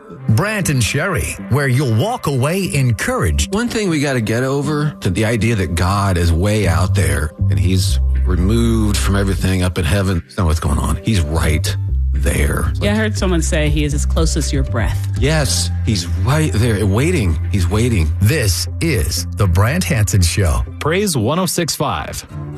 Brant and Sherry, where you'll walk away encouraged. One thing we got to get over to the idea that God is way out there and he's removed from everything up in heaven. That's not what's going on. He's right there. Yeah, I heard someone say he is as close as your breath. Yes, he's right there waiting. He's waiting. This is the Brant Hansen Show. Praise 106.5.